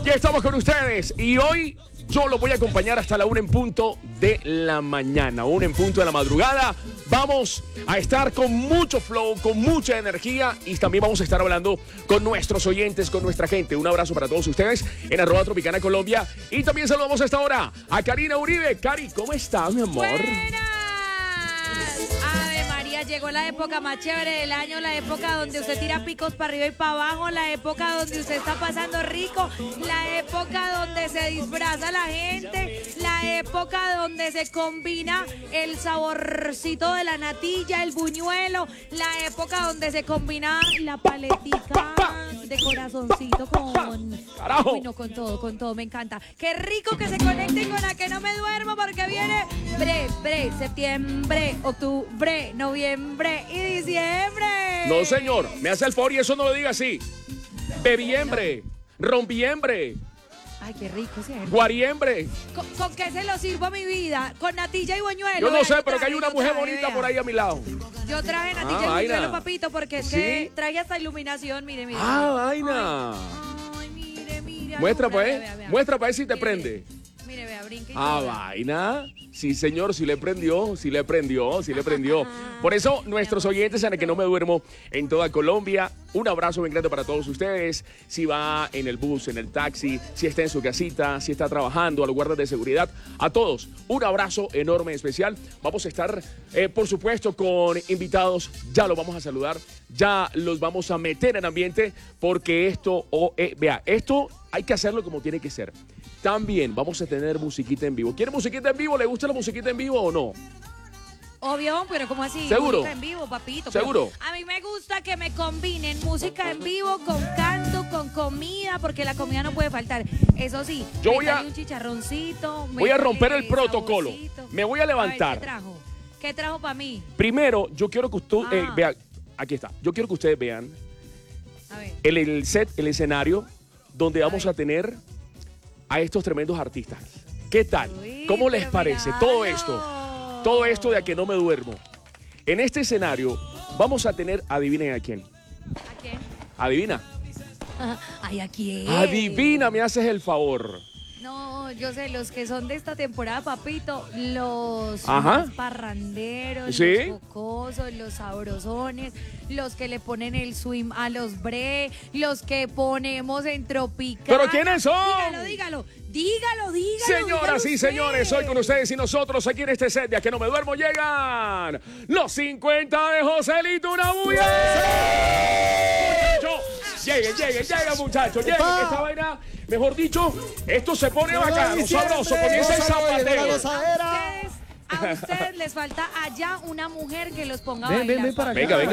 Ya estamos con ustedes y hoy yo los voy a acompañar hasta la 1 en punto de la mañana, 1 en punto de la madrugada. Vamos a estar con mucho flow, con mucha energía y también vamos a estar hablando con nuestros oyentes, con nuestra gente. Un abrazo para todos ustedes en @Tropicana Colombia y también saludamos a esta hora a Karina Uribe. Cari, ¿cómo estás, mi amor? ¡Buenas! Ave María, llegó la época más chévere del año, la época donde usted tira picos para arriba y para abajo, la época donde usted está pasando rico, la época donde se disfraza la gente, la época donde se combina el saborcito de la natilla, el buñuelo, la época donde se combina la paletica de corazoncito con... ¡Carajo! Uy, no, con todo, me encanta. Qué rico que se conecten con la que no me duermo porque viene septiembre, octubre, noviembre y diciembre. No, señor, me hace el favor y eso no lo diga así. Bebiembre, rompiembre, Ay, qué rico, ¿cierto? guariembre. ¿Con qué se lo sirvo a mi vida? Con natilla y buñuelo. Yo no Vea, sé, pero que hay traje, una yo mujer traje, bonita vea. por ahí a mi lado. Yo traje natilla y vaina. buñuelo, papito, porque es ¿Sí? que traje hasta iluminación, mire. Vaina. Ay, mire. Muestra, alumbra, pues. vea. Muestra, pues, si te Mire, prende. Mire, vea, brinque. Vaina. Sí, señor, sí le prendió. Por eso, nuestros oyentes en el que no me duermo en toda Colombia, un abrazo bien grande para todos ustedes. Si va en el bus, en el taxi, si está en su casita, si está trabajando, a los guardas de seguridad, a todos, un abrazo enorme, especial. Vamos a estar, por supuesto, con invitados. Ya los vamos a saludar, ya los vamos a meter en ambiente, porque esto hay que hacerlo como tiene que ser. También vamos a tener musiquita en vivo. ¿Quiere musiquita en vivo? ¿Le gusta la musiquita en vivo o no? Obvio, pero ¿cómo así? ¿Seguro? Música en vivo, papito. ¿Seguro? A mí me gusta que me combinen música en vivo con canto, con comida, porque la comida no puede faltar. Eso sí, Yo voy métale a- un chicharroncito. voy a métale romper el protocolo. saborcito. Me voy a levantar. ver, ¿qué trajo para mí? Primero, yo quiero que usted Ah. vea, aquí está. Yo quiero que ustedes vean A ver. el set, el escenario donde vamos ver. a tener a estos tremendos artistas. ¿Qué tal? Uy, ¿Cómo les pero parece míralo. todo esto? Todo esto de a que no me duermo. En este escenario vamos a tener, adivinen a quién. ¿A quién? Adivina. Ay, ¿a quién? Adivina, me haces el favor. No, yo sé, los que son de esta temporada, papito, los Ajá. más parranderos, ¿Sí? los jocosos, los sabrosones, los que le ponen el swing a los bre, los que ponemos en Tropicana. ¿Pero quiénes son? Dígalo. Señoras y usted. señores, hoy con ustedes y nosotros aquí en este set de A Que No Me Duermo llegan los 50 de Joselito, una bulla. Muchachos, lleguen muchachos, lleguen. Esta vaina, mejor dicho, esto se pone bacano, sabroso, comienza el zapateo. A ustedes les falta allá una mujer que los ponga a Ven, bailar. ven para acá. Venga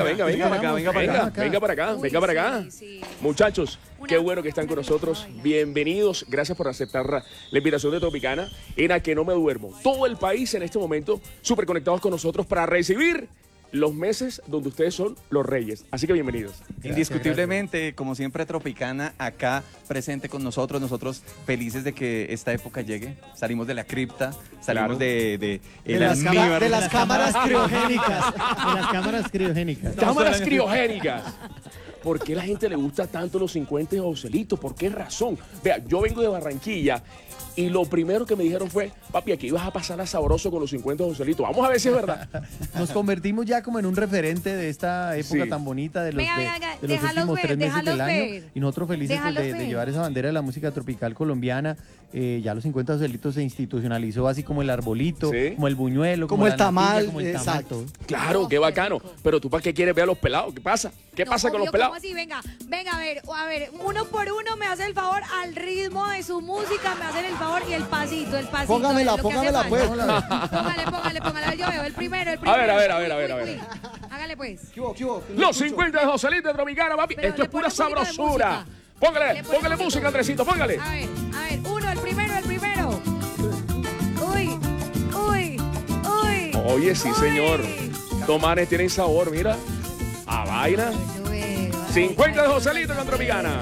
para acá. Uy, Venga para acá. sí. Muchachos, Una- qué bueno que están con una nosotros. rica vaina. Bienvenidos. Gracias por aceptar la invitación de Tropicana en A Que No Me Duermo. Todo el país en este momento súper conectados con nosotros para recibir los meses donde ustedes son los reyes. Así que bienvenidos. Indiscutiblemente, como siempre, Tropicana acá presente con nosotros felices de que esta época llegue. Salimos de la cripta, salimos Claro. de De el las, almíbar. de las cámaras criogénicas. De las cámaras criogénicas. Cámaras criogénicas. ¿Por qué la gente le gusta tanto los 50 de Joselito? ¿Por qué razón? Vea, yo vengo de Barranquilla y lo primero que me dijeron fue, papi, aquí ibas a pasarla sabroso con los 50 de Joselito. Vamos a ver si es verdad. Nos convertimos ya como en un referente de esta época Sí. tan bonita de los, Venga, de, venga, de los déjalos últimos ver, 3 meses del déjalos año. ver. Y nosotros felices pues, Déjalos de ver. llevar esa bandera de la música tropical colombiana. Ya los 50 Joselitos se institucionalizó así como el arbolito, Sí. como el buñuelo, Como el la natilla, tamal, como el tamal, exacto. todo. Claro, Oh, qué qué bacano. rico. Pero tú, ¿para qué quieres ver a los pelados? ¿Qué pasa? ¿Qué pasa con los Obvio, pelados? ¿cómo así? Venga, a ver, uno por uno me hace el favor al ritmo de su música, me hacen el favor y el pasito. Póngamela, es lo que hace póngamela, pues. falta. Póngale, yo veo el primero. A ver. Uy. Hágale pues. ¿Qué hubo? Los 50 de Joselito de Tropicana, papi. Pero Esto le es pura pone un poquito de sabrosura. música. Póngale Le pone un música, poquito. Andresito, póngale. A ver, uno, el primero. Uy. Oye, sí, Uy. señor. Tomanes tienen sabor, mira. A vaina. Yo veo, 50 de Joselito con Tropicana.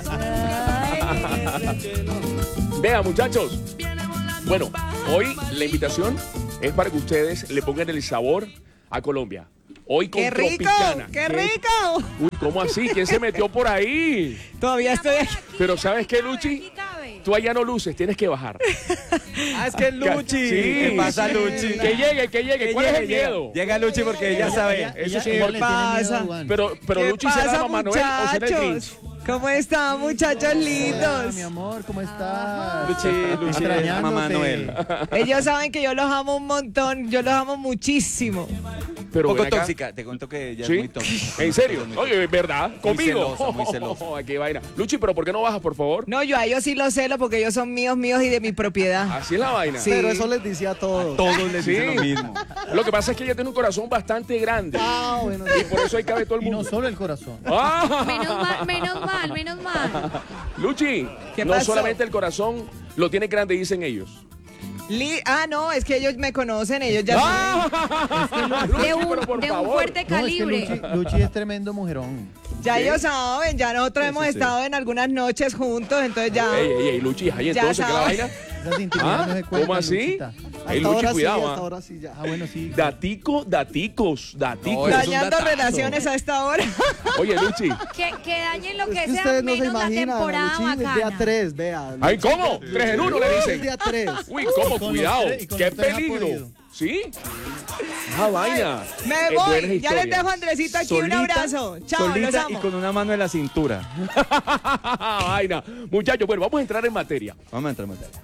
Ay. Vean, muchachos. Bueno, hoy la invitación es para que ustedes le pongan el sabor a Colombia. Hoy con ¡Qué rico! Tropicana. ¡Qué rico! Uy, ¿cómo así? ¿Quién se metió por ahí? Todavía estoy aquí. Pero ¿sabes qué, Luchi? sabe. tú allá no luces, tienes que bajar. Ah, es que es Luchi. Sí. ¿Qué pasa, Luchi? Que llegue. ¿Cuál es el miedo? Llega Luchi porque ella sabe. Eso sí, ella le tiene pasa? miedo a Juan. Pero ¿Qué Luchi será pasa, Mamá Noel o será el muchachos? Grinch. ¿Cómo están, muchachos Hola, lindos? mi amor, ¿cómo estás? Luchi es Extrañándote. Mamá Noel. Ellos saben que yo los amo un montón, yo los amo muchísimo. Pero Un poco ven acá. tóxica, te cuento que ella ¿Sí? es muy tóxica. ¿En serio? Oye, ¿verdad? ¿Conmigo? celosa, muy celosa. Qué vaina. Luchi, pero ¿por qué no bajas, por favor? No, yo a ellos sí los celo porque ellos son míos y de mi propiedad. Así es la vaina. Sí. Pero eso les decía a todos. Todos les Sí. dicen lo mismo. Lo que pasa es que ella tiene un corazón bastante grande. Ah, bueno. Y por eso ahí cabe todo el Y no mundo. solo el corazón. ¡Ah! Menos mal. Luchi, ¿Qué no pasó? solamente el corazón lo tiene grande, dicen ellos. No, es que ellos me conocen, ellos ya Luchi, De pero por un favor. fuerte No, es que calibre. Luchi es tremendo mujerón. ya ellos saben, ya nosotros hemos sí. estado en algunas noches juntos, entonces ya. Ey, Luchi, ahí Ya entonces, ¿qué la sabes. vaina? Esas intimidades no se cuentan, ¿Cómo así? Luchita. Ey, Hasta Luchi, ahora cuidado. sí, ¿ah? hasta ahora sí ya. Ah, bueno, sí. Daticos. No, eso es un Dañando datazo. relaciones a esta hora. Oye, Luchi. Que dañen lo Es que que sea ustedes no se menos la imaginan, temporada Luchi, el día bacana. 3, vea. Ay, ¿cómo? 3 en 1 le El dicen. día 3. Uy, ¿cómo? Con Cuidado. los tres- y con ¡Qué los tres ha peligro! podido. ¿Sí? Esa vaina. Me Buenas voy, ya les historias. dejo a Andresito aquí un abrazo. Chao, los solita y amo. con una mano en la cintura. Vaina. Muchachos, bueno, vamos a entrar en materia. Vamos a entrar en materia.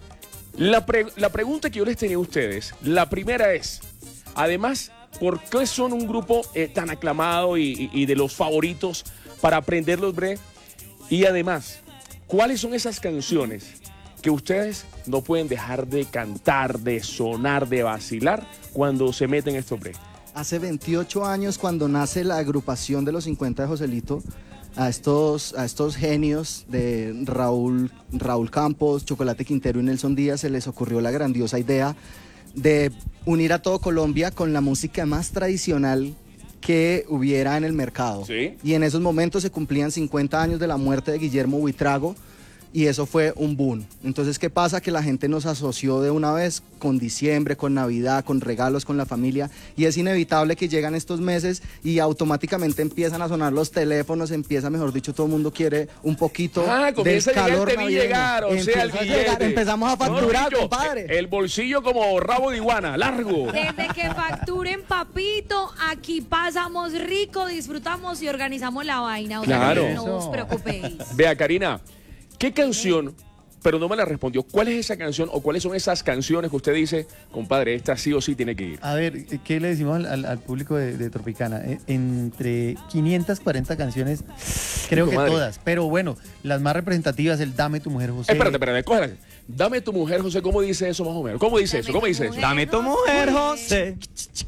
La pregunta que yo les tenía a ustedes, la primera es, además, ¿por qué son un grupo tan aclamado y de los favoritos para aprender los bre? Y además, ¿cuáles son esas canciones que ustedes no pueden dejar de cantar, de sonar, de vacilar cuando se meten estos bre? Hace 28 años, cuando nace la agrupación de los 50 de Joselito, a estos genios de Raúl Campos, Chocolate Quintero y Nelson Díaz se les ocurrió la grandiosa idea de unir a todo Colombia con la música más tradicional que hubiera en el mercado. Sí. Y en esos momentos se cumplían 50 años de la muerte de Guillermo Buitrago y eso fue un boom. Entonces, ¿qué pasa? Que la gente nos asoció de una vez con diciembre, con Navidad, con regalos, con la familia y es inevitable que llegan estos meses y automáticamente empiezan a sonar los teléfonos, empieza, mejor dicho, todo el mundo quiere un poquito del Comienza a llegar calor el navideño. llegar, o sea, el Empieza a llegar, billete. empezamos a Mejor facturar, dicho, compadre. El bolsillo como rabo de iguana, largo. Desde que facturen papito, aquí pasamos rico, disfrutamos y organizamos la vaina. O sea, Claro. que no os Eso. preocupéis. Vea, Karina, ¿qué canción, pero no me la respondió, cuál es esa canción o cuáles son esas canciones que usted dice, compadre, esta sí o sí tiene que ir? A ver, ¿qué le decimos al público de Tropicana? Entre 540 canciones, creo que Madre. todas. Pero bueno, las más representativas, el Dame tu mujer, José. Espérate, cógela. Dame tu mujer, José, ¿cómo dice eso más o menos? ¿Cómo dice Dame eso? ¿Cómo tu dice eso? mujer. Dame tu mujer, José.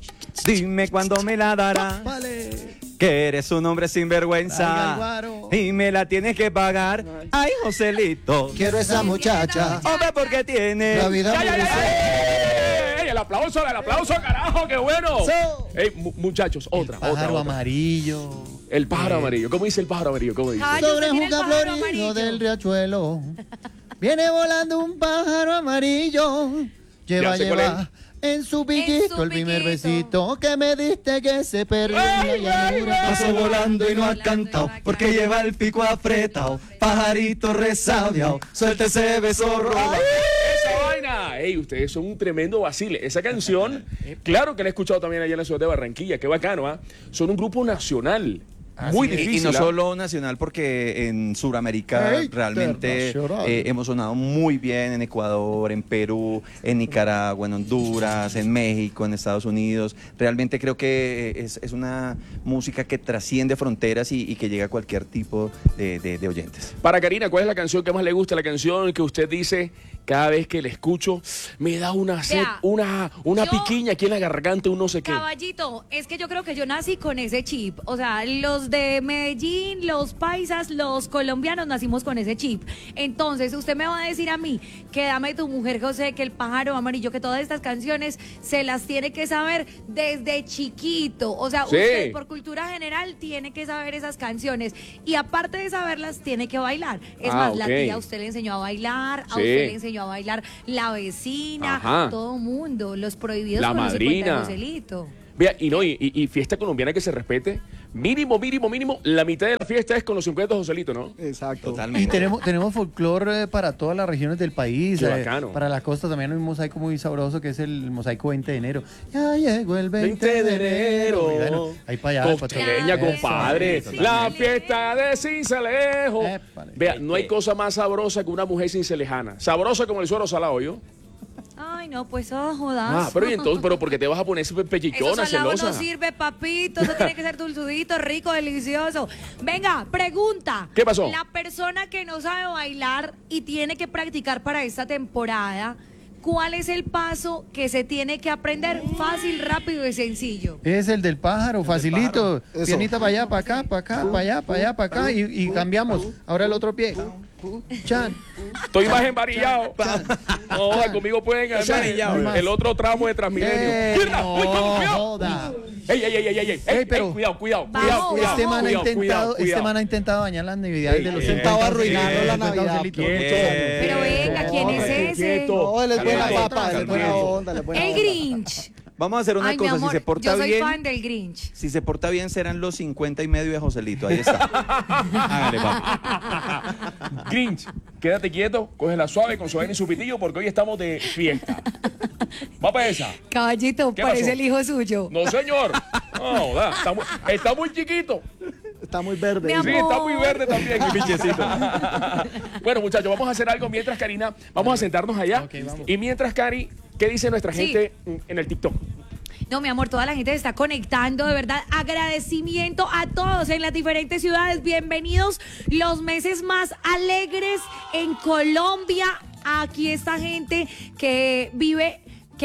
Dime cuándo me la dará. Vale. Que eres un hombre sinvergüenza. Álvaro. Y me la tienes que pagar. Ay, Joselito. Quiero esa muchacha. Hombre, porque tiene. La vida ¡Ay, ay, muy ay, ay! ¡Ey, el aplauso, carajo! ¡Qué bueno! So- Ey, muchachos, otra. Pájaro amarillo. El pájaro amarillo. ¿Cómo dice el pájaro amarillo? ¿Cómo dice? Ay, Sobre usted un tiene el pájaro florido amarillo. del riachuelo. Viene volando un pájaro amarillo. Lleva, Ya sé cuál lleva en su piquito el primer piquito. besito que me diste que se perdió en la llanura. Pasó volando y no ha cantado, porque lleva el pico apretado, pajarito resabiao, suelta ese beso roba. ¡Esa vaina! ¡Ey, ustedes son un tremendo vacile! Esa canción, claro que la he escuchado también allá en la ciudad de Barranquilla. ¡Qué bacano, ah! Son un grupo nacional. Muy difícil. Y no ¿ah? solo nacional, porque en Sudamérica realmente Internacional. hemos sonado muy bien, en Ecuador, en Perú, en Nicaragua, en Honduras, en México, en Estados Unidos. Realmente creo que es una música que trasciende fronteras y que llega a cualquier tipo de oyentes. Para Karina, ¿cuál es la canción que más le gusta? La canción que usted dice, cada vez que la escucho, me da una sed, Vea, una yo- piquiña aquí en la garganta, un no sé qué. Caballito, es que yo creo que yo nací con ese chip. O sea, los de Medellín, los paisas, los colombianos nacimos con ese chip. Entonces, usted me va a decir a mí que Dame tu mujer, José, que el pájaro amarillo, que todas estas canciones se las tiene que saber desde chiquito. O sea, Sí. usted por cultura general tiene que saber esas canciones. Y aparte de saberlas, tiene que bailar. Es más, la ok. tía a usted le enseñó a bailar, a Sí. usted le enseñó a bailar la vecina, Ajá. todo mundo, los prohibidos La con los 50 de madrina. Joselito. Vea, y no, y fiesta colombiana que se respete. mínimo, la mitad de la fiesta es con los 50 de Joselito, ¿no? Exacto. Y tenemos folclore para todas las regiones del país. Qué bacano. Para la costa también hay un mosaico muy sabroso que es el mosaico 20 de enero. Ya llegó el 20 de enero. Y bueno, ahí para allá. Costeña, compadre. La fiesta de Cincelejo. Épale. Vea, no hay cosa más sabrosa que una mujer cincelejana. Sabrosa como el suero salado, ¿yo? Ay, no, pues jodas. Pero y entonces, pero porque te vas a poner ese Eso pellichona, salado celosa. no sirve, papito. Eso tiene que ser dulzudito, rico, delicioso. Venga, pregunta. ¿Qué pasó? La persona que no sabe bailar y tiene que practicar para esta temporada, ¿cuál es el paso que se tiene que aprender? Fácil, rápido y sencillo. Es el del pájaro, facilito. Eso. Piernita para allá, para acá, para acá, para allá, para allá, para acá. Y cambiamos. Ahora el otro pie. Chan. Estoy más embarillado. No, conmigo pueden ganar el otro tramo de Transmilenio. ¡Mierda! No, ¡Uy, cuidado! joda. ¡Ey, pero- cuidado! Vamos. Este man cuidado. ha intentado dañar las navidades de los Ey, estaba 50, arruinando la 50, Navidad. Joselito. Pero venga, ¿quién es ese? No, él es buena Calmado, papa, él es buena calmado. onda, él es buena El onda. Grinch. Vamos a hacer una Ay, mi cosa, amor, si se porta yo soy bien, fan del Grinch. si se porta bien serán los 50 y medio de Joselito, ahí está. Hágale, papi. Grinch, quédate quieto, cógela suave con su vaina y su pitillo porque hoy estamos de fiesta. Va para esa. Caballito, ¿Qué parece pasó? el hijo suyo. No, señor. No, da, está muy chiquito. Está muy verde. Mi Sí, amor. está muy verde también, mi pinchecito. Bueno, muchachos, vamos a hacer algo mientras, Karina, vamos a sentarnos allá. Ok, vamos. Y mientras, Cari, ¿qué dice nuestra Sí. gente en el TikTok? No, mi amor, toda la gente se está conectando, de verdad. Agradecimiento a todos en las diferentes ciudades. Bienvenidos los meses más alegres en Colombia. Aquí esta gente que vive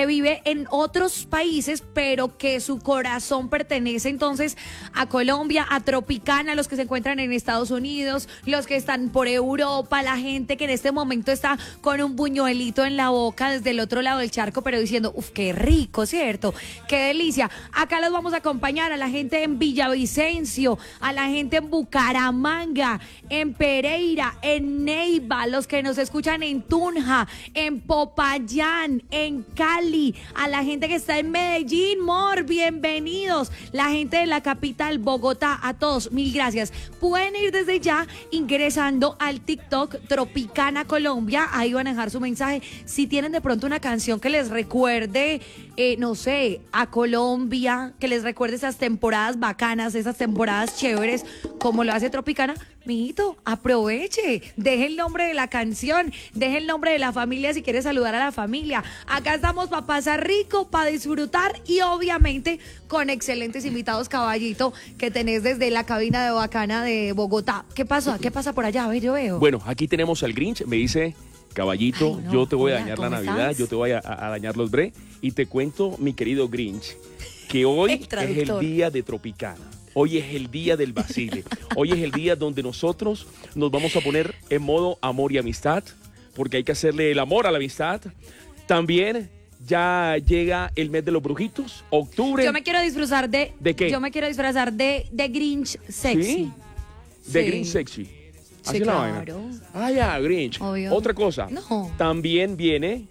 en otros países, pero que su corazón pertenece entonces a Colombia, a Tropicana, los que se encuentran en Estados Unidos, los que están por Europa, la gente que en este momento está con un buñuelito en la boca desde el otro lado del charco, pero diciendo, uf, qué rico, ¿cierto? Qué delicia. Acá los vamos a acompañar a la gente en Villavicencio, a la gente en Bucaramanga, en Pereira, en Neiva, los que nos escuchan en Tunja, en Popayán, en Cali, a la gente que está en Medellín, Mor, bienvenidos. La gente de la capital, Bogotá, a todos, mil gracias. Pueden ir desde ya ingresando al TikTok Tropicana Colombia, ahí van a dejar su mensaje. Si tienen de pronto una canción que les recuerde, no sé, a Colombia, que les recuerde esas temporadas bacanas, esas temporadas chéveres, como lo hace Tropicana, mijito, aproveche, deje el nombre de la canción, deje el nombre de la familia si quiere saludar a la familia. Acá estamos para pasar rico, para disfrutar y obviamente con excelentes invitados, caballito, que tenés desde la cabina de Bacana de Bogotá. ¿Qué pasa? ¿Qué pasa por allá? A ver, yo veo. Bueno, aquí tenemos al Grinch, me dice, caballito, Ay, no. yo te voy a Hola, dañar la ¿cómo Navidad, estás? yo te voy a dañar los bre, y te cuento, mi querido Grinch, que hoy El es el traductor. día de Tropicana. Hoy es el día del Basile. Hoy es el día donde nosotros nos vamos a poner en modo amor y amistad, porque hay que hacerle el amor a la amistad. También ya llega el mes de los brujitos, octubre. Yo me quiero disfrazar de... ¿De qué? Yo me quiero disfrazar de Grinch sexy. ¿Sí? De Sí. Grinch sexy. Así Sí, es la vaina. claro. Ah, ya, Grinch. Obvio. Otra cosa. No. También viene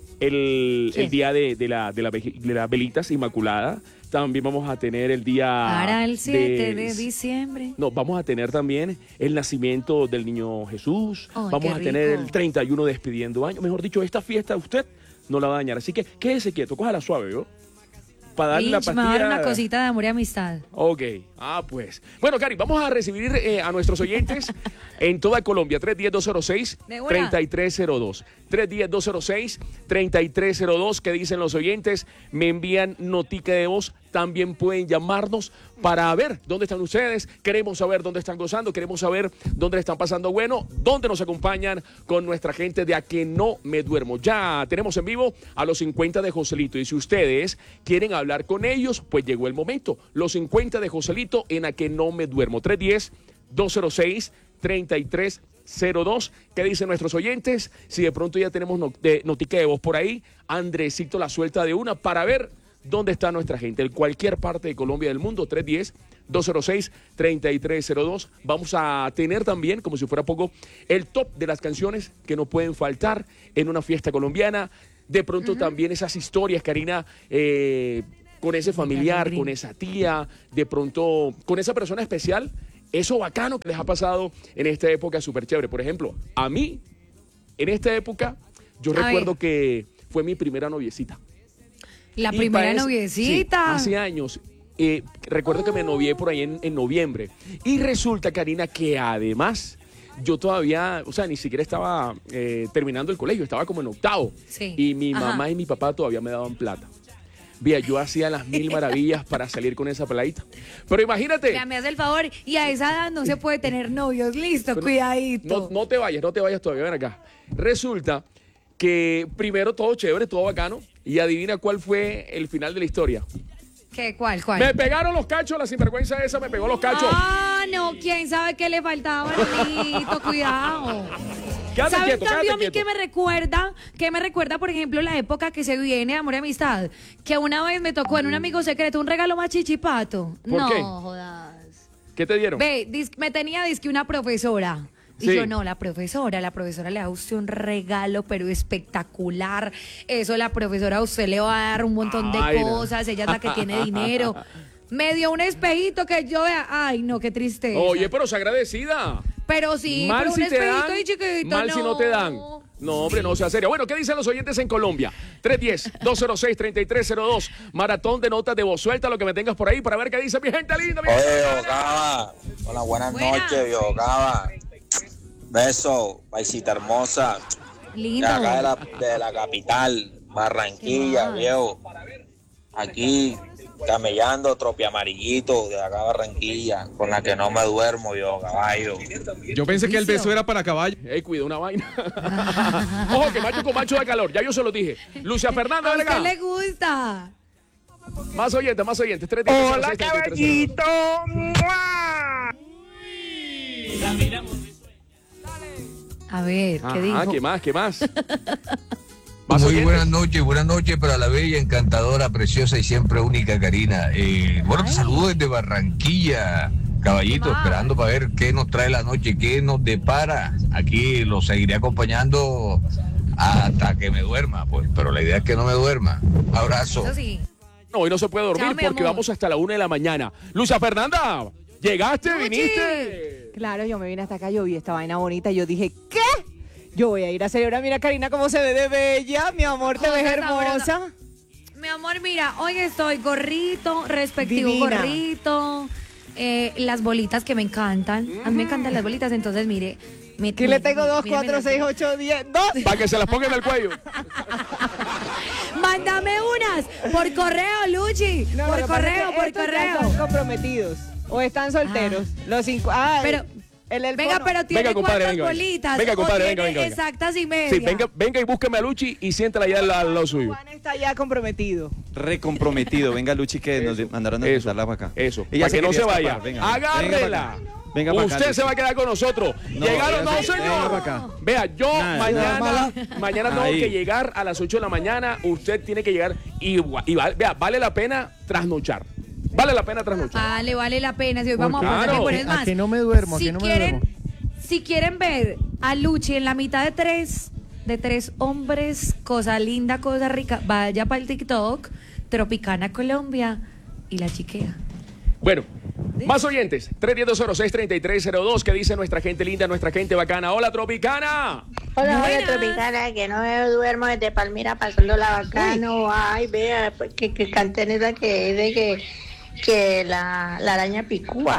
el ¿Qué? día de las velitas inmaculada. También vamos a tener el día... Para el 7 de diciembre. No, vamos a tener también el nacimiento del niño Jesús. Ay, Vamos qué a tener rico. el 31 despidiendo año. Mejor dicho, esta fiesta usted no la va a dañar. Así que quédese quieto, cójala suave, ¿yo? Para darle la Grinch, me va a dar pastilla. una cosita de amor y amistad. Ok, pues. Bueno, Cari, vamos a recibir a nuestros oyentes en toda Colombia. 310-206-3302. 310-206-3302. ¿Qué dicen los oyentes? Me envían notica de voz. También pueden llamarnos para ver dónde están ustedes. Queremos saber dónde están gozando. Queremos saber dónde le están pasando bueno. Dónde nos acompañan con nuestra gente de A Que No Me Duermo. Ya tenemos en vivo a los 50 de Joselito. Y si ustedes quieren hablar con ellos, pues llegó el momento. Los 50 de Joselito en A Que No Me Duermo. 310-206-3302. ¿Qué dicen nuestros oyentes? Si de pronto ya tenemos notica de voz por ahí, Andresito la suelta de una para ver dónde está nuestra gente. En cualquier parte de Colombia del mundo, 310-206-3302. Vamos a tener también, como si fuera poco, el top de las canciones que no pueden faltar en una fiesta colombiana. De pronto también esas historias, Karina, con ese familiar, con esa tía, de pronto con esa persona especial, eso bacano que les ha pasado en esta época súper chévere. Por ejemplo, a mí, en esta época, yo recuerdo que fue mi primera noviecita. La primera noviecita. Sí, hace años. Recuerdo que me novié por ahí en noviembre. Y resulta, Karina, que además yo todavía, o sea, ni siquiera estaba terminando el colegio, estaba como en octavo. Sí. Y mi mamá y mi papá todavía me daban plata. Vía, yo hacía las mil maravillas para salir con esa peladita. Pero imagínate. Ya me hace el favor, y a esa edad no se puede tener novios, listo, cuidadito. No te vayas todavía, ven acá. Resulta que primero todo chévere, todo bacano, y adivina cuál fue el final de la historia. ¿Qué? ¿Cuál? Me pegaron los cachos, la sinvergüenza esa me pegó los cachos. Ah, no, quién sabe qué le faltaba, Nito, cuidado. ¿Saben cambio a mí qué me recuerda? ¿Qué me recuerda, por ejemplo, la época que se viene, amor y amistad? Que una vez me tocó en un amigo secreto un regalo más chichipato. ¿Por qué? No, jodas. ¿Qué te dieron? Ve, me tenía disque una profesora. Y Sí. yo, no, la profesora le da a usted un regalo, pero espectacular. Eso, la profesora a usted le va a dar un montón de cosas. Ella es la que tiene dinero. Me dio un espejito que yo vea. Ay, no, qué tristeza. Oye, pero se agradecida. Pero sí, Mal pero si un te espejito dan, y chiquito, mal si no te dan. No, hombre, no sea serio. Bueno, ¿qué dicen los oyentes en Colombia? 310-206-3302. Maratón de notas de voz. Suelta lo que me tengas por ahí para ver qué dice mi gente linda. Oye, Ocava. Hola, buenas noches, viejo Ocava. Beso, paisita hermosa. Lindo. De acá de la capital, Barranquilla, viejo. Aquí, camellando, tropi amarillito, de acá Barranquilla, con la que no me duermo, viejo caballo. Yo pensé que el beso era para caballo. Cuida una vaina. Ojo, que macho con macho da calor. Ya yo se lo dije. Lucia Fernanda, A dale usted acá. le gusta. Más oyentes. 310-206-3302. Hola, caballito. A ver, ¿qué dijo? ¿Qué más? Muy buenas noches para la bella, encantadora, preciosa y siempre única Karina. Bueno, te saludo desde Barranquilla, caballito, esperando para ver qué nos trae la noche, qué nos depara. Aquí lo seguiré acompañando hasta que me duerma, pues, pero la idea es que no me duerma. Un abrazo. Eso sí. No, hoy no se puede dormir Chao, mi porque amor. vamos hasta la 1 de la mañana. Lucia Fernanda, llegaste, Luchi. viniste. Claro, yo me vine hasta acá, yo vi esta vaina bonita y yo dije, ¿qué? Yo voy a ir a celebrar. Mira, Karina, cómo se ve de bella. Mi amor, te ves Cosa hermosa. sabrosa. Mi amor, mira, hoy estoy gorrito, respectivo Divina. gorrito, las bolitas que me encantan. A mí me encantan las bolitas, entonces mire. Aquí le tengo 2, 4, 6, 8, 10, 2. Para que se las pongan en el cuello. Mándame unas por correo, Luchi. No, por lo que pasa es correo, que por estos ya correo. están comprometidos o están solteros. Los 5. Pero, venga, pero tiene Venga, compadre, cuántas venga. bolitas. Venga, compadre, o venga, tiene venga. exactas y medias. Sí, venga y búsqueme a Luchi y siéntala ya al lado suyo. Juan está ya comprometido. Recomprometido. Venga, Luchi, que nos mandaron a disfrutarla para acá. Eso, Ella para se que no quería se vaya. escapar. Venga, Agárrela. Venga para acá, Usted Luchi. se va a quedar con nosotros. No, Llegaron, venga, no, venga señor. para acá. Vea, yo Nada, mañana tengo Ahí. que llegar a las 8 de la mañana. Usted tiene que llegar y vea, vale la pena trasnochar. Vale la pena trasnochar. Vale la pena. Si hoy vamos a Claro. pasar mejores más. A que no me duermo, si a que no me quieren, duermo. Si quieren ver a Luchi en la mitad de tres hombres, cosa linda, cosa rica, vaya para el TikTok, Tropicana Colombia y la chiquea. Bueno, más oyentes. 310-206-3302. ¿Qué dice nuestra gente linda, nuestra gente bacana? Hola, Tropicana. Hola, Buenas. Tropicana, que no me duermo desde Palmira pasando la bacano. Ay, vea, que canten esa que es de que la araña picúa.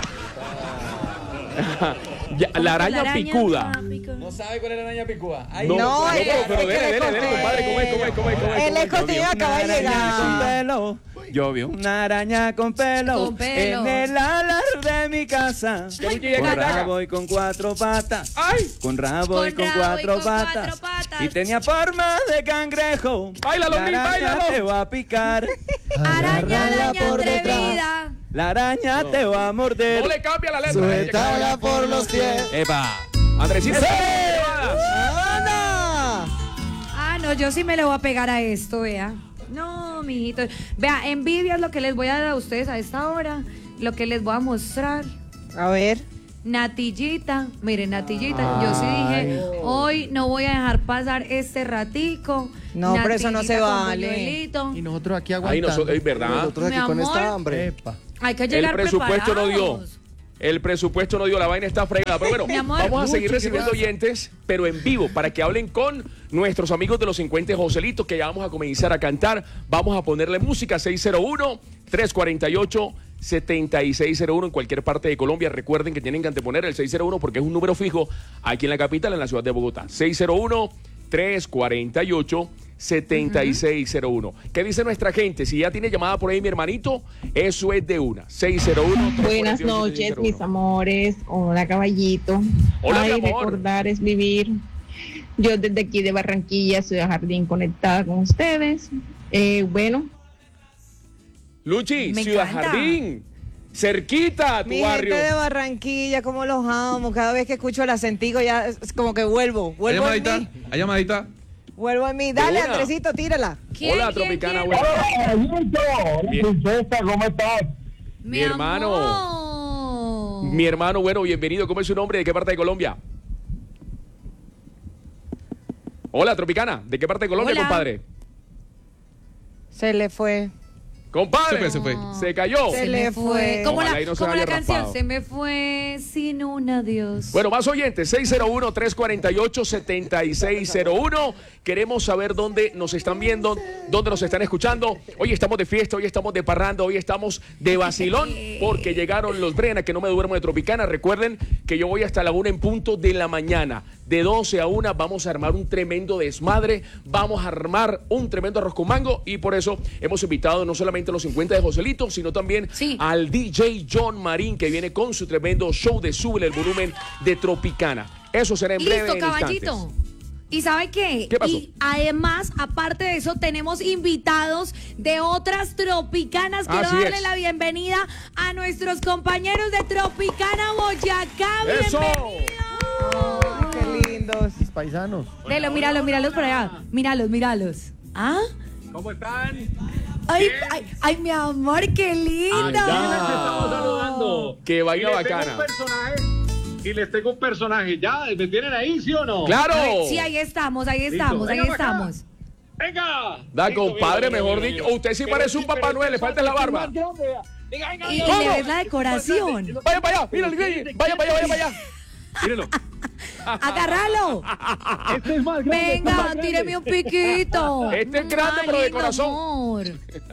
La araña picuda. ¿No sabe cuál es la araña picúa? No, pero dele, compadre, ¿cómo es? El escotillo acaba de llegar. Yo vi una araña con pelo Con pelos. en el alar de mi casa. Ay, Con ay, rabo y con 4 patas. ¡Ay! Con rabo y Con con rabo y 4 con cuatro patas. patas. Y tenía forma de cangrejo. Báilalo, La Mil, araña báilalo. te va a picar. Araña, araña por detrás. atrevida. La araña te va a morder. No le cambia la letra. Suéltala por los pies. Epa. Andresito. Ah, no, yo sí me le voy a pegar a esto, vea. No, mijito. Vea, envidia es lo que les voy a dar a ustedes a esta hora. Lo que les voy a mostrar. A ver. Natillita, miren, Natillita, yo sí dije, hoy no voy a dejar pasar este ratico. No, pero eso no se vale. Buñuelito. Y nosotros aquí Ahí aguantando. nosotros, es verdad. Nosotros aquí Mi con amor. esta hambre. Epa. Hay que El llegar presupuesto no dio. preparados. El presupuesto no dio, la vaina está fregada. Pero bueno, Mi amor. vamos a seguir Luchi, recibiendo ¿qué pasa? oyentes, pero en vivo, para que hablen con nuestros amigos de los 50 Joselitos, que ya vamos a comenzar a cantar. Vamos a ponerle música 601-348-7601 en cualquier parte de Colombia. Recuerden que tienen que anteponer el 601 porque es un número fijo aquí en la capital, en la ciudad de Bogotá. 601-348-7601. ¿Qué dice nuestra gente? Si ya tiene llamada por ahí mi hermanito, eso es de una. 601. Buenas noches, mis amores. Hola, caballito. Hola, Ay, mi amor. recordar es vivir. Yo desde aquí de Barranquilla, Ciudad Jardín, conectada con ustedes. Bueno, Luchi, Me Ciudad encanta. Jardín, cerquita a tu Mi barrio. gente de Barranquilla, cómo los amo. Cada vez que escucho el acentico ya es como que vuelvo ¿Hay en llamadita? mí. ¿Hay llamadita? Vuelvo en mí. Dale, una. Andresito, tírala. ¿Quién, Hola, quién, Tropicana, quién? buena. Bien. ¿Cómo estás? Mi hermano. amor. Mi hermano, bueno, bienvenido. ¿Cómo es su nombre? ¿De qué parte de Colombia? Hola, Tropicana. ¿De qué parte de Colombia, Hola. compadre? Se le fue. Compadre. Se fue. Se cayó. Se le fue. Como Ojalá la, y no se como haya la canción, raspado. se me fue sin un adiós. Bueno, más oyentes, 601-348-7601. Queremos saber dónde nos están viendo, dónde nos están escuchando. Hoy estamos de fiesta, hoy estamos de parranda, hoy estamos de vacilón, porque llegaron los Brena, que no me duermo de Tropicana. Recuerden que yo voy hasta la 1 en punto de la mañana. De 12 a 1 vamos a armar un tremendo desmadre, vamos a armar un tremendo arroz con mango, y por eso hemos invitado no solamente a los 50 de Joselito, sino también Sí. al DJ John Marín, que viene con su tremendo show de Súbele el Volumen de Tropicana. Eso será en breve. Listo, en caballito. instantes. ¿Y sabe qué? ¿Qué pasó? Y además, aparte de eso, tenemos invitados de otras Tropicanas. Quiero Así darle es. la bienvenida a nuestros compañeros de Tropicana Boyacá. ¡Eso! Qué lindos. Mis paisanos. Velo, míralos por allá. Míralos. ¿Ah? ¿Cómo están? Ay, mi amor, qué lindo. Allá. Les estamos saludando. Qué vaina Y les tengo bacana. un personaje. Y les tengo un personaje. ¿Ya me tienen ahí, sí o no? ¡Claro! Sí, ahí estamos. Venga para acá. ¡Venga! Da, Listo, compadre, mira, mejor mira, dicho. mira. Usted sí Pero parece un Papá pero Noel, le falta la barba. Venga, venga, Y venga. le ves la decoración. Vaya para allá, mira el gay. Vaya para allá. Mírenlo. Agárralo. Este es más grande. este es más Venga, grande. tíreme un piquito. Este es grande, pero de lindo corazón. amor.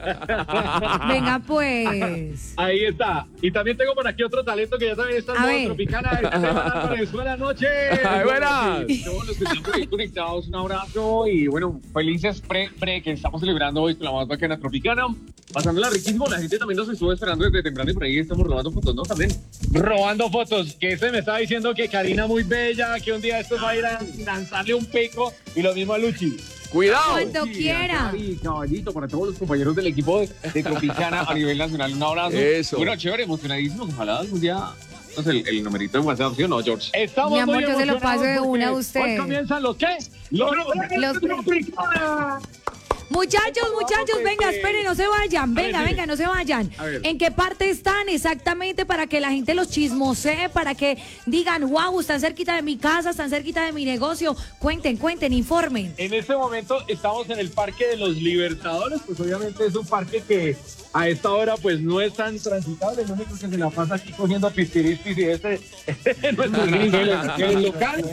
Venga, pues. Ahí está. Y también tengo por aquí otro talento que ya también está en A modo ver. Tropicana. Esteban Álvarez. Buenas noches. Ay, buenas. Todos los que están por ahí conectados, un abrazo. Y bueno, felices pre que estamos celebrando hoy con la más bacana Tropicana. Pasándola riquísimo. La gente también nos estuvo esperando desde temprano y por ahí estamos robando fotos, ¿no? También. Robando fotos. Que este me estaba diciendo que Karina muy bella, que un día esto va a ir a lanzarle un pico. Y lo mismo a Luchi. Cuidado. Cuando Sí, quiera. Cari, caballito, para todos los compañeros del equipo de Tropicana a nivel nacional, un abrazo. Eso. Bueno, chévere, emocionadísimos. Ojalá algún día. Entonces, el numerito de WhatsApp, ¿sí o no, George? Estamos Mi amor, muy yo se lo paso de emocionados una a porque usted. Hoy comienzan los ¿qué? Los Tropicana. Muchachos, venga, esperen, no se vayan. Venga, no se vayan. A ver. ¿En qué parte están exactamente para que la gente los chismosee, para que digan, wow, están cerquita de mi casa, están cerquita de mi negocio? Cuenten, informen. En este momento estamos en el Parque de los Libertadores, pues obviamente es un parque que a esta hora pues no es tan transitable, el único que se la pasa aquí cogiendo pispirispis y este no es el local.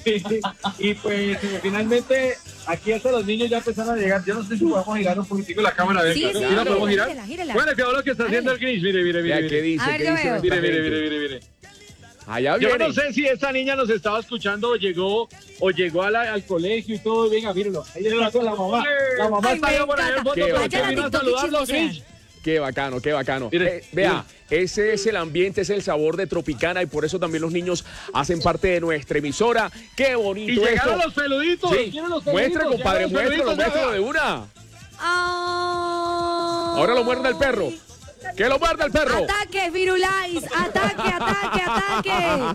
Y pues finalmente aquí hasta los niños ya empezaron a llegar. Yo no sé si podemos girar un poquitico la cámara. A ver, Sí, claro. sí, ¿Sí la podemos girar? gírela. Bueno, que lo que está haciendo el Grinch, mire. Vea, ¿qué dice? A ver, ¿Qué yo dice veo. nuestra gente? Mire. Allá Yo viene. no sé si esta niña nos estaba escuchando o llegó al colegio y todo. Venga, mírenlo. Ahí está con la mamá. La mamá Ay, está me allá por ahí en encanta. foto, Qué pero bacano. que vino a Vayan a saludarlo, TikTok y Grinch. Qué bacano. Mire, Vea, ese es el ambiente, es el sabor de Tropicana, y por eso también los niños hacen parte de nuestra emisora. Qué bonito Y llegaron esto. los peluditos. Sí. ¿Quieren los Muestre, peluditos? compadre, Llegaron los muéstralo peluditos, de una. Ahora Ahora lo muerde el perro. ¡Que lo muerde el perro! Ataque, Firulais. Ataque.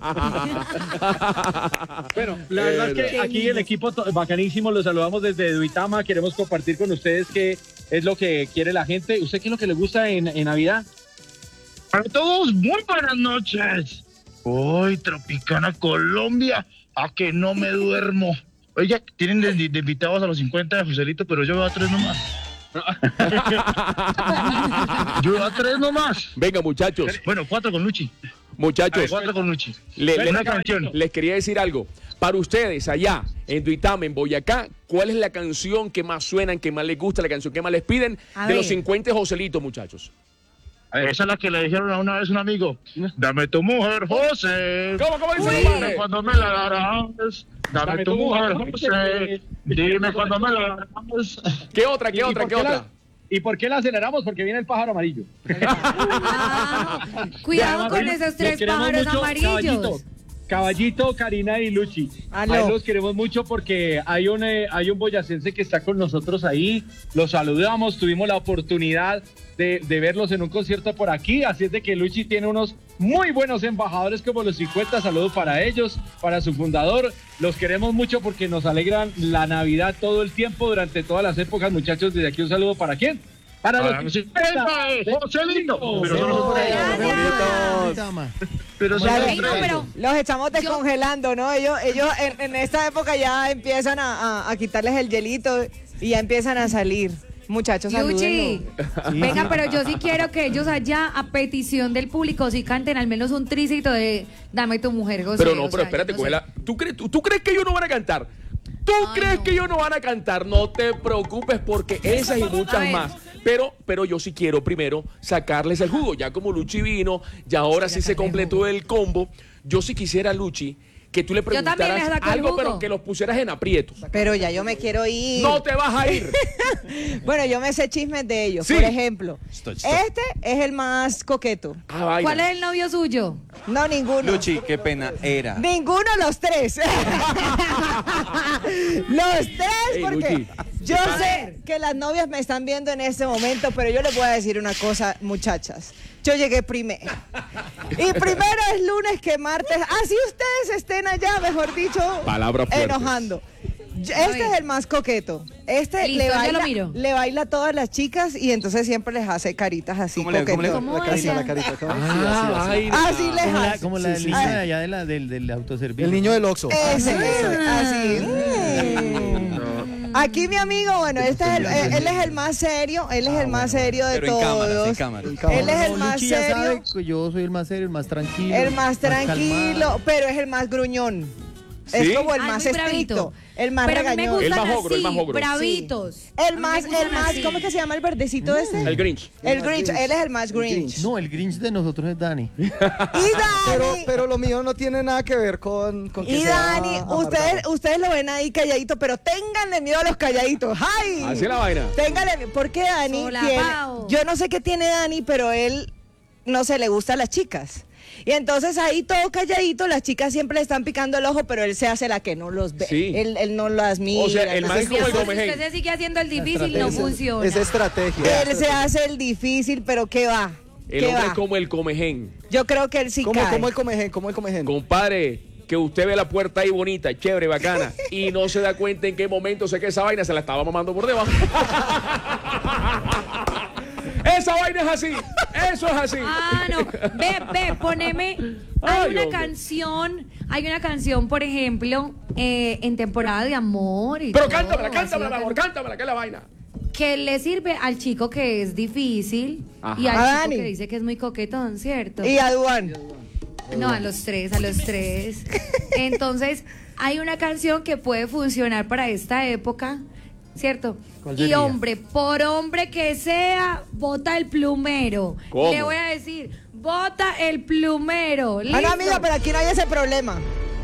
Bueno, la verdad es que aquí el equipo bacanísimo, los saludamos desde Duitama. Queremos compartir con ustedes qué es lo que quiere la gente. ¿Usted qué es lo que le gusta en Navidad? A todos, muy buenas noches. Hoy, Tropicana Colombia, a que no me duermo. Oiga, tienen de invitados a los 50 de Joselito, pero yo veo a 3 nomás. Yo veo a 3 nomás. Venga, muchachos. Bueno, 4 con Luchi. Muchachos, 4 con Luchi. Una canción. Les quería decir algo. Para ustedes, allá, en Duitama, en Boyacá, ¿cuál es la canción que más suenan, que más les gusta, la canción que más les piden de los 50 de Joselito, muchachos? Esa es la que le dijeron a una vez un amigo. Dame tu mujer, José. ¿Cómo dice? Dime cuando me la darás. Dame tu mujer, José. Dime cuando me la darás. ¿Qué otra? ¿Y por qué la aceleramos? Porque viene el pájaro amarillo. Cuidado con esos 3 pájaros amarillos. Caballito, Karina y Luchi. Ahí los queremos mucho porque hay un boyacense que está con nosotros ahí. Los saludamos, tuvimos la oportunidad de verlos en un concierto por aquí. Así es de que Luchi tiene unos muy buenos embajadores como los 50. Saludos para ellos, para su fundador. Los queremos mucho porque nos alegran la Navidad todo el tiempo, durante todas las épocas. Muchachos, desde aquí un saludo para ¿quién? Para los 50 de Joselito. Pero los estamos descongelando, ¿no? Ellos en esta época ya empiezan a quitarles el hielito y ya empiezan a salir. Muchachos, Luchi, venga, pero yo sí quiero que ellos allá, a petición del público, sí canten al menos un tricito de Dame tu mujer, José. Pero espérate, cógela. ¿Tú crees que ellos no van a cantar? ¿Tú crees que ellos no van a cantar? No te preocupes porque esas y muchas más. Pero yo sí quiero primero sacarles el jugo. Ya como Luchi vino, ya ahora sí se completó el combo. Yo sí quisiera, Luchi, que tú le preguntaras algo, pero que los pusieras en aprietos. Pero ya yo me quiero ir. No te vas a ir. Bueno, yo me sé chismes de ellos. Sí. Por ejemplo, este es el más coqueto. ¿Cuál es el novio suyo? No, ninguno. Luchi, qué pena, era. Ninguno, los 3. Los 3, porque Luchi. yo sé que las novias me están viendo en este momento, pero yo les voy a decir una cosa, muchachas. Yo llegué primero. Y primero es lunes que martes. Así ustedes estén allá, mejor dicho, palabras fuertes, enojando. Este es el más coqueto. Este listo, le baila a todas las chicas y entonces siempre les hace caritas así. ¿Cómo la carita? Así les hace. Como la niña de allá del autoservicio. El niño del Oxxo. Ese, así. Aquí mi amigo, bueno, él es el más serio, él es el más serio de todos. En cámara. Él es el más Luchi ya serio. sabe que yo soy el más serio, el más tranquilo. El más tranquilo, calmado. pero es el más gruñón. ¿Sí? Es como el más muy estricto, bravito. el más Pero a mí me regañón. gustan el más ogro. bravitos. Sí. A El mí más, me gustan así. ¿cómo es que se llama el verdecito ese? El Grinch. El Grinch, él es el más Grinch. No, el Grinch de nosotros es Dani. Y Dani, Pero lo mío no tiene nada que ver con que y sea Dani, amargado. ustedes lo ven ahí calladito, pero ténganle miedo a los calladitos. ¡Ay! Así es la vaina. Ténganle miedo, porque Dani Solapao. yo no sé qué tiene Dani, pero él no se le gusta a las chicas. Y entonces ahí todo calladito, las chicas siempre le están picando el ojo, pero él se hace la que no los ve. Sí. Él no las mira. O sea, el man es como el Si comején. usted se sigue haciendo el difícil, no funciona. Es estrategia. Él se hace el difícil, pero ¿qué va? El ¿Qué hombre va? es como el comején. Yo creo que él sí cae. ¿Cómo el comején? Compadre, que usted ve la puerta ahí bonita, chévere, bacana, y no se da cuenta en qué momento sé que esa vaina se la estaba mamando por debajo. Esa vaina es así. Eso es así. Ah, no. Ve, poneme. Hay una canción, por ejemplo, en temporada de amor. Pero cántamela, mi amor, cántamela, que es la vaina. Que le sirve al chico que es difícil y A al chico Dani. que dice que es muy coquetón, ¿cierto? Y a Duan. No, a los tres. Entonces, hay una canción que puede funcionar para esta época, ¿cierto? ¿Cuál Y sería? hombre, por hombre que sea, bota el plumero. ¿Cómo? Le voy a decir, bota el plumero. Ah, no, ¿Listo? amiga, pero aquí no hay ese problema.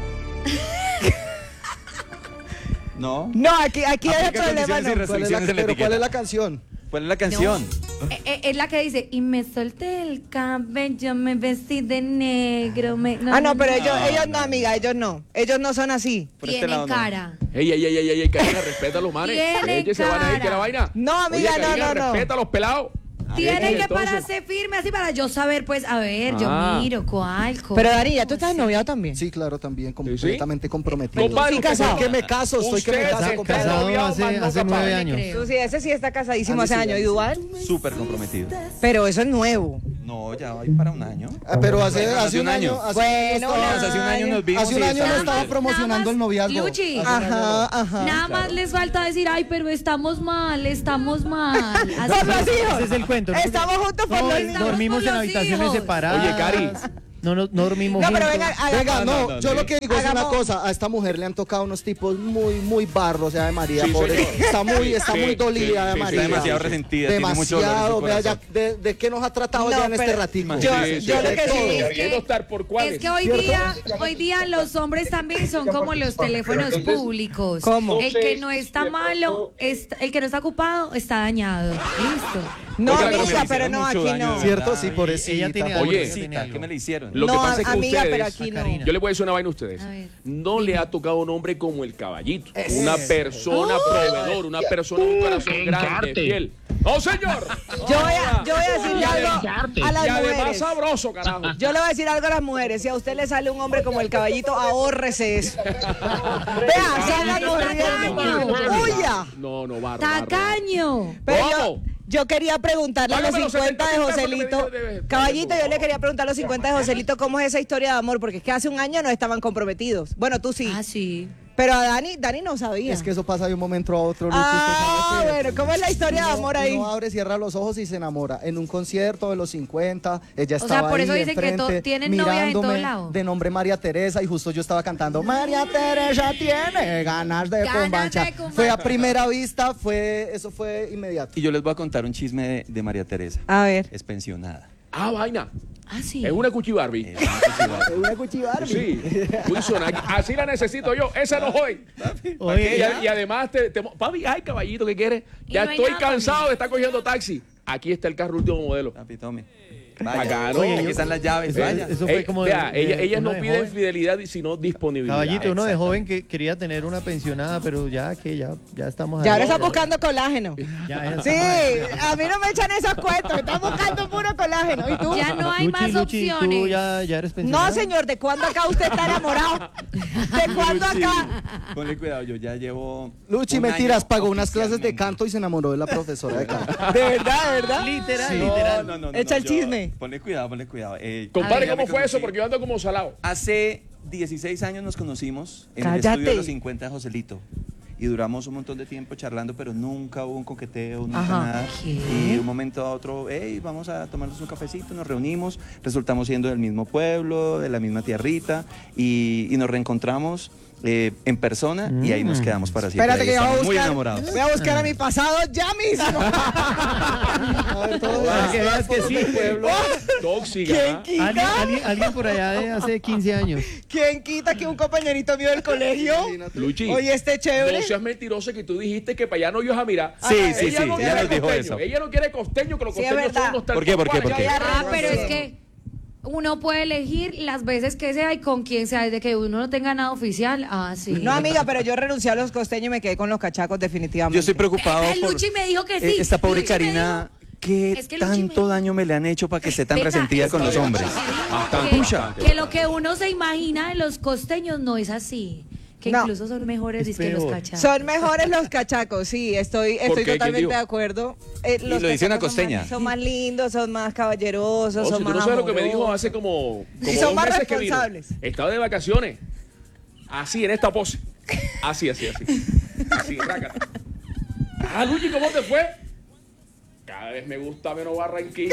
No. No, aquí hay ese Aplica problema. condiciones y No. restricciones en la Pero ¿cuál es etiqueta. la canción? ¿Cuál es la canción? Es la que dice, y me solté el cabello, me vestí de negro. No, pero ellos no, amiga, ellos no son así. Por este Tienen lado no. cara. Ey, Karina, respeta a los manes. Tiene Ellos se van ahí, cara. que la vaina. No, amiga, Oye, Karina, no. respeta a los pelados. Tienen que Entonces, pararse firme así para yo saber, pues, a ver, yo miro cuál. Pero Dani, ¿ya tú estás noviado también? Sí, claro, también completamente comprometido. Compadre, Estoy usted casado. Que me caso, estoy que me usted caso. se compadre. está Casado noviado, hace más no 9 capaz. años. Sí, ese sí está casadísimo A mí hace sí, años. a mí ¿Y sí. Dual? Súper comprometido. Pero eso es nuevo. No, ya voy para un año. Pero hace un año. Bueno, hace un año nos vimos. Hace un año no estaba promocionando el noviazgo. Luchi, Ajá. nada más les falta decir, ay, pero estamos mal. Por los hijos. Ese es el cuento, ¿no? Estamos juntos por los hijos. Dormimos en los habitaciones hijos. separadas. Oye, Cari. No dormimos No, pero juntos. venga, No, yo lo que digo es una Hagamos- cosa, a esta mujer le han tocado unos tipos muy barros, de María, Sí, pobre. señor. Está muy Sí, dolida, de sí, María. Está demasiado resentida, tiene mucho dolor en su Demasiado, vea ya corazón. de qué nos ha tratado No, ya en este pero ratico. yo Sí, lo que de sí todo. es Queriendo estar por cuáles. Es que hoy día los hombres también son como los teléfonos públicos. ¿Cómo? El que no está malo, el que no está ocupado, está dañado. Listo. No, Oiga, amiga, me pero no, mucho aquí daño, no. de ¿Cierto? verdad. Sí, pobrecita. Ella tiene algo, Oye, ella tiene Pobrecita, ¿qué me le hicieron? Lo que No, pasa es que amiga, ustedes, pero aquí no. yo les voy a decir una vaina a ustedes. A ver. No le ha tocado un hombre como el Caballito. Una persona proveedor, una persona de un corazón grande, encarte. fiel. ¡No, señor! Yo voy a decirle algo a las Y además mujeres. sabroso, carajo. Yo le voy a decir algo a las mujeres. Si a usted le sale un hombre como el Caballito, ahórrese eso. Vea, salga corriendo. ¡Huya! No, bárbaro. ¡Tacaño! Pero ¿Cómo? yo quería preguntarle a los Págame los 50 de 70 Joselito. pesos que me debe. Caballito, yo le quería preguntar a los 50 de Joselito cómo es esa historia de amor, porque es que hace un año no estaban comprometidos. Bueno, tú sí. Ah, sí. Pero a Dani no sabía. Es que eso pasa de un momento a otro, Luchi. Ah, usted sabe que bueno, ¿cómo es la historia de amor ahí? Uno abre, cierra los ojos y se enamora. En un concierto de los 50, ella sea, estaba por eso ahí dicen que enfrente, tienen novias en todo mirándome, lado. de nombre María Teresa, y justo yo estaba cantando María Teresa tiene ganas de Ganas cumbancha. de cumbancha. Fue a primera vista, eso fue inmediato. Y yo les voy a contar un chisme de María Teresa. A ver. Es pensionada. Ah, vaina. Ah, sí. Es una cuchi Barbie. Una cuchi Barbie. Sí. Wilson, así la necesito yo. Esa no hoy. Oye, Y además, papi, ay, Caballito, ¿qué quieres? Y Ya no hay estoy nada para cansado de estar cogiendo taxi. Aquí está el carro último modelo. Papi, tome. Bacano. Aquí están las llaves, vaya. Eso fue como vea, ellas uno no de piden joven. fidelidad, sino disponibilidad. Caballito, uno de joven que quería tener una pensionada, pero ya estamos Ya ahora ahí. está buscando colágeno. Ya Sí, a mí no me echan esos cuentos, están buscando puro colágeno. ¿Y tú? Ya no hay más Luchi, opciones. tú ya eres pensionada. No, señor, ¿de cuándo acá usted está enamorado? ¿De cuándo acá? Ponle cuidado, yo ya llevo. Luchi, un mentiras, año pagó unas clases de oficialmente. canto y se enamoró de la profesora de canto. ¿De verdad, de verdad? Literal. No, Echa el yo- chisme. Ponle cuidado. Compadre, Ya ¿cómo me fue eso? conocí. Porque yo ando como salado. Hace 16 años nos conocimos en el Cállate. estudio de los 50 de Joselito. Y duramos un montón de tiempo charlando, pero nunca hubo un coqueteo, nunca Ajá. nada. ¿Qué? Y de un momento a otro, hey, vamos a tomarnos un cafecito, nos reunimos, resultamos siendo del mismo pueblo, de la misma tierrita, y nos reencontramos en persona y ahí nos quedamos para siempre. Espérate Ahí que yo voy a estamos muy buscar. enamorados. Voy a buscar a mi pasado ya mismo. Para que veas que sí. Tóxica. ¿Quién ¿ah? quita? Alguien por allá de hace 15 años. ¿Quién quita que un compañerito mío del colegio? Luchi, Oye, este chévere. no seas mentiroso que tú dijiste que para allá no ibas a mirar. Sí, sí, Ella sí, no ya quiere nos dijo costeño. eso. Ella no quiere costeño, que los Sí, es costeños son verdad. unos ¿Por qué? ¿Por qué? ¿Por qué? Yo ya Ah, pero es renuncié. que uno puede elegir las veces que sea y con quién sea, desde que uno no tenga nada oficial. Ah, sí. No, amiga, pero yo renuncié a los costeños y me quedé con los cachacos definitivamente. Yo estoy preocupado por Luchi me dijo que sí. esta pobre Luchi me Karina. ¿Qué Es que Luchi me tanto dijo- daño me le han hecho para que esté tan Venga, resentida es con que los hombres? que lo que uno se imagina de los costeños no es así. Que No. incluso son mejores que los cachacos. Son mejores los cachacos, sí, estoy qué? ¿Quién totalmente dijo? de acuerdo. lo dice una cachacos costeña. Son más lindos, son más caballerosos, No, son si tú más no sabes lo que me dijo amorosos. hace como Y son 2 más meses que vino. responsables. Estaba de vacaciones. Así, en esta pose. Así. Así, rácata. Ah, Luchi, ¿cómo te fue? Cada vez me gusta menos Barranquilla.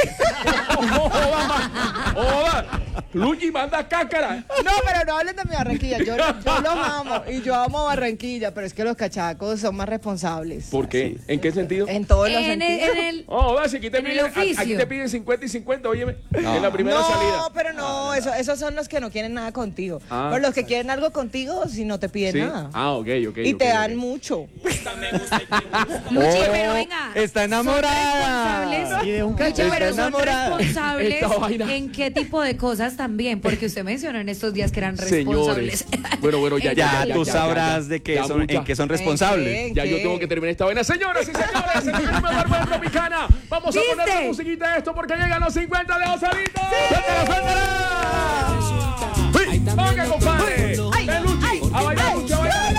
Joda. Luchi, manda cácara. No, pero no hablen de mi Barranquilla. Yo los amo y yo amo Barranquilla, pero es que los cachacos son más responsables. ¿Por qué? ¿En qué sentido? En todos los En sentidos. el Oh, si aquí te en el piden, oficio. aquí te piden 50 y 50, óyeme, en la primera no, salida. pero no, esos son los que no quieren nada contigo. Ah. Pero los que quieren algo contigo, si no te piden ¿Sí? nada. Ah, ok. Y te dan mucho. Luchi, pero venga. Está enamorada. Son responsables. Y de un Luchi, cachaco. pero son enamorada. responsables Esta vaina. en qué tipo de cosas también, porque usted mencionó en estos días que eran Señores. responsables. Bueno, ya. Ya, tú sabrás de qué Ya, son, mucha. en qué son responsables. Ya yo tengo que terminar esta vaina. Señoras y señores, en el primer barba de Tropicana. Vamos a poner la ¿Viste? musiquita de esto porque llegan los 50 de Joselito. ¡Suéltala, suéltala!